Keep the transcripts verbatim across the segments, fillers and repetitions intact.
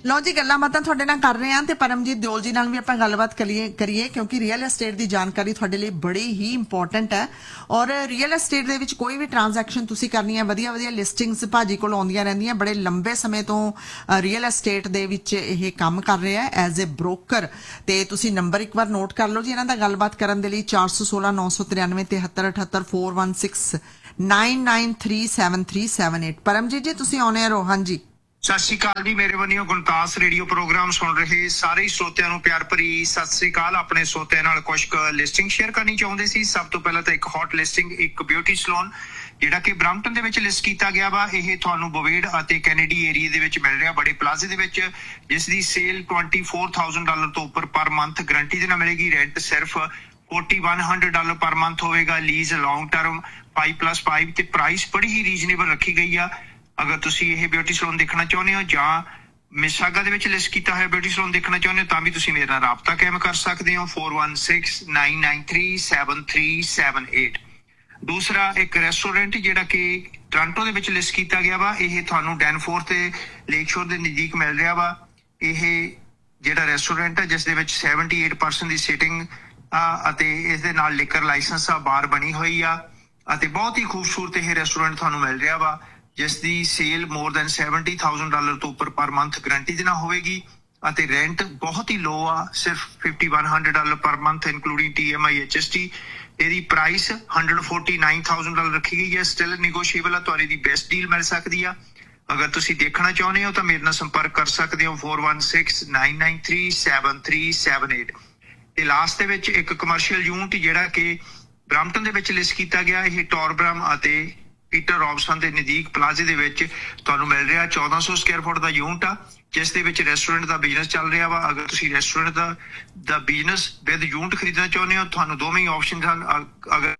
ਲਓ ਜੀ, ਗੱਲਾਂ ਬਾਤਾਂ ਤੁਹਾਡੇ ਨਾਲ ਕਰ ਰਹੇ ਹਾਂ ਤੇ ਪਰਮਜੀਤ ਦਿਓਲ ਜੀ ਨਾਲ ਵੀ ਆਪਾਂ ਗੱਲਬਾਤ ਕਰੀਏ ਕਰੀਏ ਕਿਉਂਕਿ ਰੀਅਲ ਐਸਟੇਟ ਦੀ ਜਾਣਕਾਰੀ ਤੁਹਾਡੇ ਲਈ ਬੜੀ ਹੀ ਇੰਪੋਰਟੈਂਟ ਹੈ। ਔਰ ਰੀਅਲ ਐਸਟੇਟ ਦੇ ਵਿੱਚ ਕੋਈ ਵੀ ਟ੍ਰਾਂਜੈਕਸ਼ਨ ਤੁਸੀਂ ਕਰਨੀ ਹੈ, ਵਧੀਆ ਵਧੀਆ ਲਿਸਟਿੰਗਸ ਭਾਜੀ ਕੋਲ ਆਉਂਦੀਆਂ ਰਹਿੰਦੀਆਂ, ਬੜੇ ਲੰਬੇ ਸਮੇਂ ਤੋਂ ਰੀਅਲ ਐਸਟੇਟ ਦੇ ਵਿੱਚ ਇਹ ਕੰਮ ਕਰ ਰਿਹਾ ਐਜ਼ ਏ ਬ੍ਰੋਕਰ। ਤੇ ਤੁਸੀਂ ਨੰਬਰ ਇੱਕ ਵਾਰ ਨੋਟ ਕਰ ਲਓ ਜੀ ਇਹਨਾਂ ਦਾ ਗੱਲਬਾਤ ਕਰਨ ਦੇ ਲਈ, ਚਾਰ ਸੌ ਸੋਲਾਂ ਨੌ ਸੌ ਤਰਿਆਨਵੇਂ ਤਿਹੱਤਰ ਅਠੱਤਰ four one six ਨਾइन nine three seven three seven eight. Paramjit जी तुसी आने रहो। हाँ जी, सत श्री अकाल जी। मेरे वनियो गुणतास रेडियो प्रोग्राम सुन रहे सारे श्रोतिਆਂ ਨੂੰ प्यार भरी सत श्री अकाल। अपने श्रोतिਆਂ ਨਾਲ ਕੁਝ ਲਿਸਟਿੰਗ ਸ਼ੇਅਰ ਕਰਨੀ ਚਾਹੁੰਦੇ ਸੀ। ਸਭ ਤੋਂ ਪਹਿਲਾਂ ਤਾਂ ਇੱਕ ਹੌਟ ਲਿਸਟਿੰਗ, ਇੱਕ ਬਿਊਟੀ ਸਲੂਨ ਜਿਹੜਾ ਕਿ ਬ੍ਰੈਂਪਟਨ ਦੇ ਵਿੱਚ ਲਿਸਟ ਕੀਤਾ ਗਿਆ ਵਾ। ਇਹ ਤੁਹਾਨੂੰ ਬਵੇਡ ਅਤੇ ਕੈਨੇਡੀ ਏਰੀਆ ਦੇ ਵਿੱਚ ਮਿਲ ਰਿਹਾ, ਬੜੇ ਪਲਾਜ਼ੇ ਦੇ ਵਿੱਚ, ਜਿਸ ਦੀ ਸੇਲ ਚੌਵੀ ਹਜ਼ਾਰ ਡਾਲਰ ਤੋਂ ਉੱਪਰ ਪਰ ਮੰਥ ਗਰੰਟੀ ਦੇ ਨਾਲ ਮਿਲੇਗੀ। ਰੈਂਟ ਸਿਰਫ ਇਕਤਾਲੀ ਸੌ ਡਾਲਰ ਪਰ ਮੰਥ ਹੋਵੇਗਾ। Lease long term five plus five ਤੇ ਪ੍ਰਾਈਸ ਬੜੀ ਹੀ ਰੀਜ਼ਨੇਬਲ ਰੱਖੀ ਗਈ ਆ। ਅਗਰ ਤੁਸੀਂ ਇਹ ਬਿਊਟੀ ਸਲੂਨ ਦੇਖਣਾ ਚਾਹੁੰਦੇ ਹੋ ਜਾਂ ਮਿਸਾਗਾ ਦੇ ਵਿੱਚ ਲਿਸਟ ਕੀਤਾ ਹੋਇਆ ਬਿਊਟੀ ਸਲੂਨ ਦੇਖਣਾ ਚਾਹੁੰਦੇ ਹੋ ਤਾਂ ਵੀ ਤੁਸੀਂ ਮੇਰੇ ਨਾਲ ਰਾਬਤਾ ਕਾਇਮ ਕਰ ਸਕਦੇ ਹੋ four one six ਨਾइन nine three seven three seven eight. ਦੂਸਰਾ ਇੱਕ ਰੈਸਟੋਰੈਂਟ ਜਿਹੜਾ ਕਿ ਟੋਰਾਂਟੋ ਦੇ ਵਿੱਚ ਲਿਸਟ ਕੀਤਾ ਗਿਆ ਵਾ। ਇਹ ਤੁਹਾਨੂੰ ਡੈਨਫੋਰਥ ਤੇ ਲੇਕ ਸ਼ੋਰ ਦੇ ਨਜ਼ਦੀਕ ਮਿਲ ਰਿਹਾ ਵਾ। ਇਹ ਜਿਹੜਾ ਰੈਸਟੋਰੈਂਟ ਹੈ ਜਿਸ ਦੇ ਵਿੱਚ ਅਠੱਤਰ ਪਰਸੈਂਟ ਦੀ ਸੀਟਿੰਗ ਆ ਅਤੇ ਇਸ ਦੇ ਨਾਲ ਲਿਕਰ ਲਾਇਸੈਂਸ ਆ, ਬਾਰ ਬਣੀ ਹੋਈ ਆ ਅਤੇ ਬਹੁਤ ਹੀ ਖੂਬਸੂਰਤ ਇਹ ਰੈਸਟੋਰੈਂਟ ਤੁਹਾਨੂੰ ਮਿਲ ਰਿਹਾ ਵਾ, ਜਿਸ ਦੀ sale more than seventy thousand dollar ਤੋਂ ਉੱਪਰ ਪਰ ਮੰਥ ਗਰੰਟੀ ਦੇ ਨਾਲ ਹੋਵੇਗੀ ਅਤੇ ਰੈਂਟ ਬਹੁਤ ਹੀ ਲੋ ਆ, ਸਿਰਫ fifty one hundred dollar per month including T M I H S T. ਇਹਦੀ price hundred forty nine thousand dollar ਰੱਖੀ ਗਈ ਹੈ। ਸਟਿਲ ਨੈਗੋਸ਼ੀਏਬਲ ਆ, ਤੁਹਾਨੂੰ ਦੀ ਬੈਸਟ ਡੀਲ ਮਿਲ ਸਕਦੀ ਆ। ਅਗਰ ਤੁਸੀਂ ਦੇਖਣਾ ਚਾਹੁੰਦੇ ਹੋ ਤਾਂ ਮੇਰੇ ਨਾਲ ਸੰਪਰਕ ਕਰ ਸਕਦੇ ਹੋ four one six nine nine three seven three seven eight. ਤੇ ਲਾਸਟ ਦੇ ਵਿੱਚ ਇੱਕ ਕਮਰਸ਼ੀਅਲ ਯੂਨਿਟ ਜਿਹੜਾ ਕਿ ਬ੍ਰੈਂਪਟਨ ਦੇ ਵਿੱਚ ਲਿਸਟ ਕੀਤਾ ਗਿਆ। ਇਹ ਟੋਰਬਰਮ ਅਤੇ ਪੀਟਰ ਰੌਬਸਨ ਦੇ ਨਜ਼ਦੀਕ ਪਲਾਜ਼ੇ ਦੇ ਵਿੱਚ ਤੁਹਾਨੂੰ ਮਿਲ ਰਿਹਾ। ਚੌਦਾਂ ਸੌ ਸਕੁਅਰ ਫੁੱਟ ਦਾ ਯੂਨਿਟ ਆ, ਜਿਸ ਦੇ ਵਿੱਚ ਰੈਸਟੋਰੈਂਟ ਦਾ ਬਿਜ਼ਨਸ ਚੱਲ ਰਿਹਾ ਵਾ। ਅਗਰ ਤੁਸੀਂ restaurant the the business with unit ਖਰੀਦਣਾ ਚਾਹੁੰਦੇ ਹੋ, ਤੁਹਾਨੂੰ ਦੋਵੇਂ ਹੀ ਆਪਸ਼ਨ ਹਨ। ਅਗਰ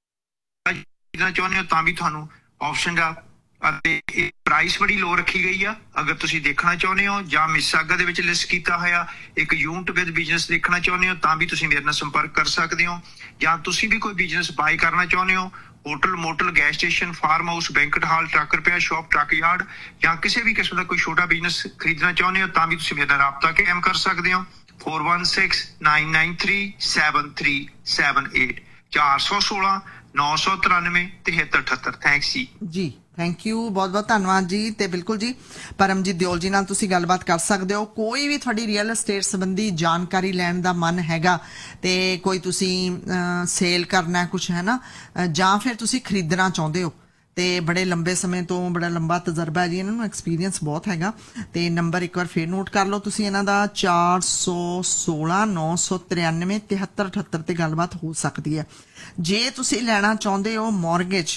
ਖਰੀਦਣਾ ਚਾਹੁੰਦੇ ਹੋ ਤਾਂ ਵੀ ਤੁਹਾਨੂੰ ਆਪਸ਼ਨ ਆ ਅਤੇ ਇਹ ਪ੍ਰਾਈਸ ਬੜੀ ਲੋ ਰੱਖੀ ਗਈ ਆ। ਅਗਰ ਤੁਸੀਂ ਦੇਖਣਾ ਚਾਹੁੰਦੇ ਹੋ ਜਾਂ ਮਿਸਾਗਾ ਦੇ ਵਿੱਚ ਲਿਸਟ ਕੀਤਾ ਹੋਇਆ ਇੱਕ ਯੂਨਿਟ ਵਿਦ ਬਿਜ਼ਨਸ ਦੇਖਣਾ ਚਾਹੁੰਦੇ ਹੋ ਤਾਂ ਵੀ ਤੁਸੀਂ ਮੇਰੇ ਨਾਲ ਸੰਪਰਕ ਕਰ ਸਕਦੇ ਹੋ। ਜਾਂ ਤੁਸੀਂ ਵੀ ਕੋਈ ਬਿਜ਼ਨਸ ਬਾਈ ਕਰਨਾ ਚਾਹੁੰਦੇ ਹੋ, hotel, motel, gas station, farm house, banquet hall, truck repair shop, truck yard ਜਾਂ ਕਿਸੇ ਵੀ ਕਿਸਮ ਦਾ ਕੋਈ ਛੋਟਾ ਬਿਜ਼ਨਸ ਖਰੀਦਣਾ ਚਾਹੁੰਦੇ ਹੋ ਤਾਂ ਵੀ ਤੁਸੀਂ ਮੇਰੇ ਨਾਲ ਰਾਬਤਾ ਕਾਇਮ ਕਰ ਸਕਦੇ ਹੋ four one six nine nine three seven three seven eight. ਚਾਰ ਸੌ ਸੋਲਾਂ ਨੌ ਸੌ ਤਰਾਨਵੇਂ ਤਿਹੱਤਰ ਅਠੱਤਰ। ਥੈਂਕਸ ਜੀ ਜੀ ਥੈਂਕ ਯੂ, ਬਹੁਤ ਬਹੁਤ ਧੰਨਵਾਦ ਜੀ। ਤੇ ਬਿਲਕੁਲ ਜੀ, ਪਰਮਜੀਤ ਦਿਓਲ ਜੀ ਨਾਲ ਤੁਸੀਂ ਗੱਲਬਾਤ ਕਰ ਸਕਦੇ ਹੋ। ਕੋਈ ਵੀ ਤੁਹਾਡੀ ਰੀਅਲ ਐਸਟੇਟ ਸੰਬੰਧੀ ਜਾਣਕਾਰੀ ਲੈਣ ਦਾ ਮਨ ਹੈਗਾ ਤੇ ਕੋਈ ਤੁਸੀਂ ਸੇਲ ਕਰਨਾ ਕੁਛ ਹੈ ਨਾ, ਜਾਂ ਫਿਰ ਤੁਸੀਂ ਖਰੀਦਣਾ ਚਾਹੁੰਦੇ ਹੋ ਤੇ ਬੜੇ ਲੰਬੇ ਸਮੇਂ ਤੋਂ ਬੜਾ ਲੰਬਾ ਤਜਰਬਾ ਹੈ ਜੀ ਇਹਨਾਂ ਨੂੰ, ਐਕਸਪੀਰੀਅੰਸ ਬਹੁਤ ਹੈਗਾ। ਤੇ ਨੰਬਰ ਇੱਕ ਵਾਰ ਫੇਰ ਨੋਟ ਕਰ ਲਓ ਤੁਸੀਂ ਇਹਨਾਂ ਦਾ, ਚਾਰ ਸੌ ਸੋਲਾਂ ਨੌ ਸੌ ਤਰਿਆਨਵੇਂ ਤਿਹੱਤਰ ਅਠੱਤਰ ਤੇ ਗੱਲਬਾਤ ਹੋ ਸਕਦੀ ਹੈ। ਜੇ ਤੁਸੀਂ ਲੈਣਾ ਚਾਹੁੰਦੇ ਹੋ ਮੌਰਗੇਜ,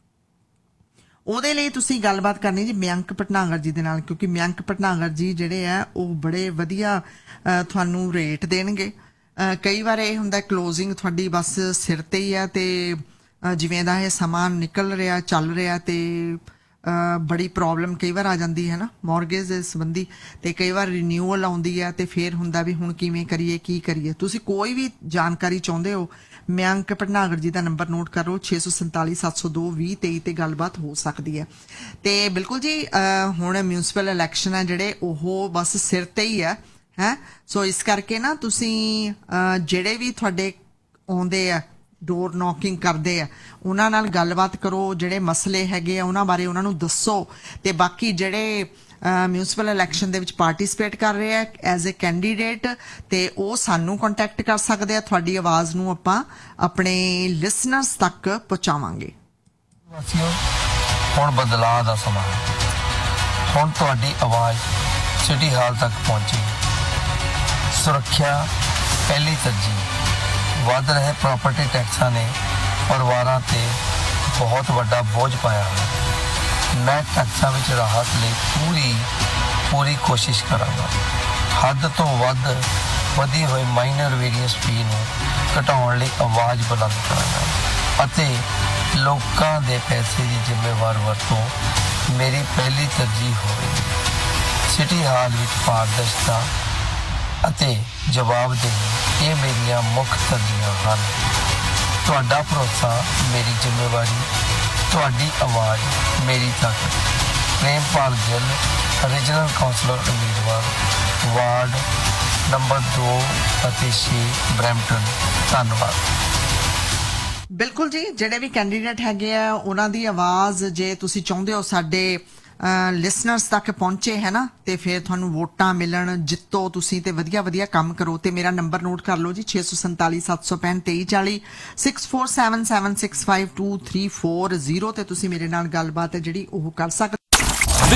ਉਹਦੇ ਲਈ ਤੁਸੀਂ ਗੱਲਬਾਤ ਕਰਨੀ ਜੀ ਮਯੰਕ ਭਟਨਾਗਰ ਜੀ ਦੇ ਨਾਲ, ਕਿਉਂਕਿ ਮਯੰਕ ਭਟਨਾਗਰ ਜੀ ਜਿਹੜੇ ਆ ਉਹ ਬੜੇ ਵਧੀਆ ਤੁਹਾਨੂੰ ਰੇਟ ਦੇਣਗੇ। ਕਈ ਵਾਰ ਇਹ ਹੁੰਦਾ ਕਲੋਜ਼ਿੰਗ ਤੁਹਾਡੀ ਬਸ ਸਿਰ ਤੇ ਹੀ ਆ ਤੇ ਜਿਵੇਂ ਦਾ ਇਹ ਸਮਾਂ ਨਿਕਲ ਰਿਹਾ ਚੱਲ ਰਿਹਾ ਤੇ ਬੜੀ ਪ੍ਰੋਬਲਮ ਕਈ ਵਾਰ ਆ ਜਾਂਦੀ ਹੈ ਨਾ ਮੌਰਗੇਜ ਦੇ ਸੰਬੰਧੀ, ਤੇ ਕਈ ਵਾਰ ਰਿਨਿਊਅਲ ਆਉਂਦੀ ਹੈ ਤੇ ਫਿਰ ਹੁੰਦਾ ਵੀ ਹੁਣ ਕਿਵੇਂ ਕਰੀਏ ਕੀ ਕਰੀਏ। ਤੁਸੀਂ ਕੋਈ ਵੀ ਜਾਣਕਾਰੀ ਚਾਹੁੰਦੇ ਹੋ, ਮਯੰਕ ਭਟਨਾਗਰ ਜੀ ਦਾ ਨੰਬਰ ਨੋਟ ਕਰੋ ਛੇ ਸੌ ਸੰਤਾਲੀ ਸੱਤ ਸੌ ਦੋ ਵੀਹ ਤੇਈ ਤੇ ਗੱਲਬਾਤ ਹੋ ਸਕਦੀ ਹੈ। ਤੇ ਬਿਲਕੁਲ ਜੀ, ਹੁਣ ਮਿਊਨਿਸਪਲ ਇਲੈਕਸ਼ਨ ਹੈ ਜਿਹੜੇ ਉਹ ਬਸ ਸਿਰ ਤੇ ਹੀ ਹੈ ਹੈ ਸੋ ਇਸ ਕਰਕੇ ਨਾ ਤੁਸੀਂ ਜਿਹੜੇ ਵੀ ਤੁਹਾਡੇ ਆਉਂਦੇ ਆ ਡੋਰ ਨੌਕਿੰਗ ਕਰਦੇ ਆ ਉਹਨਾਂ ਨਾਲ ਗੱਲਬਾਤ ਕਰੋ, ਜਿਹੜੇ ਮਸਲੇ ਹੈਗੇ ਆ ਉਹਨਾਂ ਬਾਰੇ ਉਹਨਾਂ ਨੂੰ ਦੱਸੋ। ਤੇ ਬਾਕੀ ਜਿਹੜੇ ਮਿਊਨਿਸਪਲ ਇਲੈਕਸ਼ਨ ਦੇ ਵਿੱਚ ਪਾਰਟੀਸਪੇਟ ਕਰ ਰਹੇ ਆ ਐਜ਼ ਏ ਕੈਂਡੀਡੇਟ ਤੇ ਉਹ ਸਾਨੂੰ ਕੰਟੈਕਟ ਕਰ ਸਕਦੇ ਆ। ਤੁਹਾਡੀ ਆਵਾਜ਼ ਨੂੰ ਆਪਾਂ ਆਪਣੇ ਲਿਸਨਰਸ ਤੱਕ ਪਹੁੰਚਾਵਾਂਗੇ। ਹੁਣ ਬਦਲਾਅ ਦਾ ਸਮਾਂ, ਹੁਣ ਤੁਹਾਡੀ ਆਵਾਜ਼ ਸਿਟੀ ਹਾਲ ਤੱਕ ਪਹੁੰਚੀ। ਸੁਰੱਖਿਆ ਪਹਿਲੀ ਤਰਜੀਹ। ਵੱਧ ਰਹੇ ਪ੍ਰਾਪਰਟੀ ਟੈਕਸਾਂ ਨੇ ਪਰਿਵਾਰਾਂ ਤੇ ਬਹੁਤ ਵੱਡਾ ਬੋਝ ਪਾਇਆ ਹੈ। ਮੈਂ ਟੈਕਸਾਂ ਵਿੱਚ ਰਾਹਤ ਲਈ ਪੂਰੀ ਪੂਰੀ ਕੋਸ਼ਿਸ਼ ਕਰਾਂਗਾ। ਹੱਦ ਤੋਂ ਵੱਧ ਵਧੀ ਹੋਈ ਮਾਈਨਰ ਵੇਰੀਅੰਸ ਫੀ ਨੂੰ ਘਟਾਉਣ ਲਈ ਆਵਾਜ਼ ਬੁਲੰਦ ਕਰਾਂਗਾ ਅਤੇ ਲੋਕਾਂ ਦੇ ਪੈਸੇ ਦੀ ਜ਼ਿੰਮੇਵਾਰ ਵਰਤੋਂ ਮੇਰੀ ਪਹਿਲੀ ਤਰਜੀਹ ਹੋਵੇਗੀ। ਸਿਟੀ ਹਾਲ ਵਿੱਚ ਪਾਰਦਰਸ਼ਤਾ ਅਤੇ ਜਵਾਬਦੇਹੀ ਇਹ ਮੇਰੀਆਂ ਮੁੱਖ ਤਰਜੀਹਾਂ ਹਨ। ਤੁਹਾਡਾ ਭਰੋਸਾ ਮੇਰੀ ਜ਼ਿੰਮੇਵਾਰੀ, ਤੁਹਾਡੀ ਆਵਾਜ਼ ਮੇਰੀ ਤਾਕਤ। ਪ੍ਰੇਮਪਾਲ ਗਿੱਲ, ਰੀਜਨਲ ਕਾਉਂਸਲਰ ਉਮੀਦਵਾਰ, ਵਾਰਡ ਨੰਬਰ ਦੋ ਅਤੇ ਛੇ, ਬਰੈਂਪਟਨ। ਧੰਨਵਾਦ। ਬਿਲਕੁਲ ਜੀ, ਜਿਹੜੇ ਵੀ ਕੈਂਡੀਡੇਟ ਹੈਗੇ ਆ ਉਹਨਾਂ ਦੀ ਆਵਾਜ਼ ਜੇ ਤੁਸੀਂ ਚਾਹੁੰਦੇ ਹੋ ਸਾਡੇ ਲਿਸਨਰਸ ਤੱਕ ਪਹੁੰਚੇ ਹੈ ਨਾ, ਤੇ ਫਿਰ ਤੁਹਾਨੂੰ ਵੋਟਾਂ ਮਿਲਣ, ਜਿੱਤੋ ਤੁਸੀਂ ਤੇ ਵਧੀਆ ਵਧੀਆ ਕੰਮ ਕਰੋ। ਤੇ ਮੇਰਾ ਨੰਬਰ ਨੋਟ ਕਰ ਲਓ ਜੀ, ਛੇ ਸੌ ਸੰਤਾਲੀ ਸੱਤ ਸੌ ਪੈਂਹਠ ਤੇਈ ਚਾਲੀ, six four seven seven six five two three four zero, ਤੇ ਤੁਸੀਂ ਮੇਰੇ ਨਾਲ ਗੱਲਬਾਤ ਹੈ ਜਿਹੜੀ ਉਹ ਕਰ ਸਕਦੇ।